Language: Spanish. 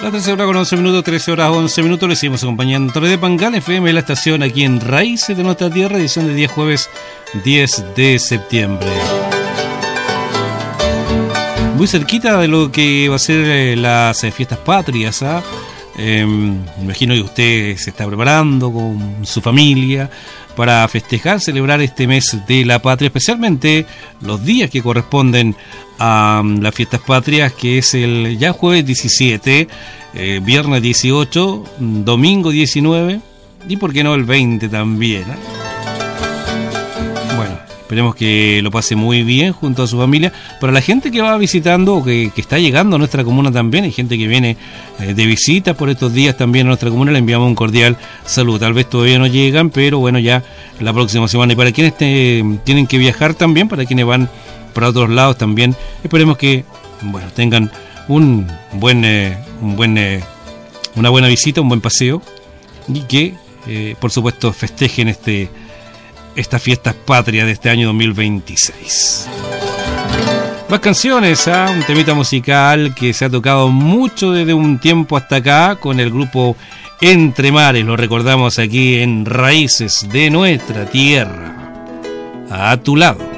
La 13 horas con 11 minutos, 13 horas 11 minutos. Le seguimos acompañando Torre de Pangal, FM, la estación aquí en Raíces de Nuestra Tierra, edición de día jueves 10 de septiembre. Muy cerquita de lo que va a ser las fiestas patrias, ¿ah? Me imagino que usted se está preparando con su familia para festejar, celebrar este mes de la patria, especialmente los días que corresponden a las fiestas patrias, que es el ya jueves 17, viernes 18, domingo 19 y por qué no el 20 también, ¿eh? Bueno, esperemos que lo pase muy bien junto a su familia. Para la gente que va visitando o que está llegando a nuestra comuna también, hay gente que viene de visita por estos días también a nuestra comuna, le enviamos un cordial saludo. Tal vez todavía no llegan, pero bueno, ya la próxima semana. Y para quienes tienen que viajar también, para quienes van para otros lados también, esperemos que bueno tengan una buena visita, un buen paseo y que por supuesto festejen estas fiestas patrias de este año 2026. Más canciones, un temita musical que se ha tocado mucho desde un tiempo hasta acá con el grupo Entre Mares. Lo recordamos aquí en Raíces de Nuestra Tierra. A tu lado.